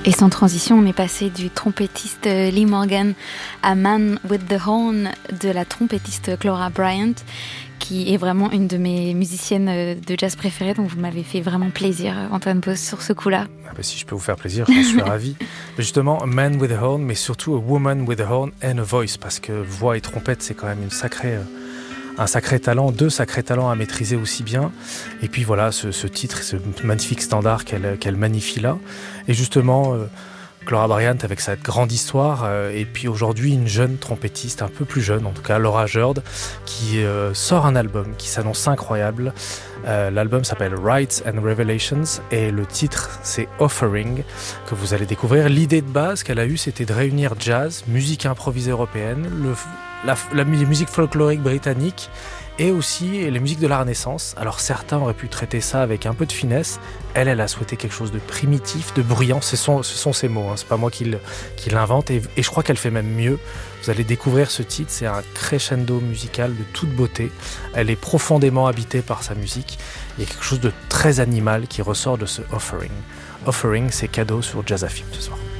Et sans transition, on est passé du trompettiste Lee Morgan à Man with the Horn de la trompettiste Clora Bryant, qui est vraiment une de mes musiciennes de jazz préférées, donc vous m'avez fait vraiment plaisir, Antoine Boss, sur ce coup-là. Ah bah si je peux vous faire plaisir, j'en suis ravi. Justement, a man with a horn, mais surtout a woman with a horn and a voice, parce que voix et trompette, c'est quand même un sacré talent, deux sacrés talents à maîtriser aussi bien. Et puis voilà, ce titre, ce magnifique standard qu'elle magnifie là. Et justement, Clora Bryant avec sa grande histoire, et puis aujourd'hui une jeune trompettiste, un peu plus jeune en tout cas, Laura Jurd, qui sort un album qui s'annonce incroyable. L'album s'appelle Rights and Revelations et le titre c'est Offering, que vous allez découvrir. L'idée de base qu'elle a eue, c'était de réunir jazz, musique improvisée européenne, les musiques folkloriques britanniques et aussi les musiques de la Renaissance. Alors certains auraient pu traiter ça avec un peu de finesse. Elle a souhaité quelque chose de primitif, de bruyant. Ce sont ses mots, hein. C'est pas moi qui l'invente. Et je crois qu'elle fait même mieux. Vous allez découvrir ce titre, c'est un crescendo musical de toute beauté. Elle est profondément habitée par sa musique. Il y a quelque chose de très animal qui ressort de ce Offering. Offering, c'est cadeau sur Jazz FM ce soir.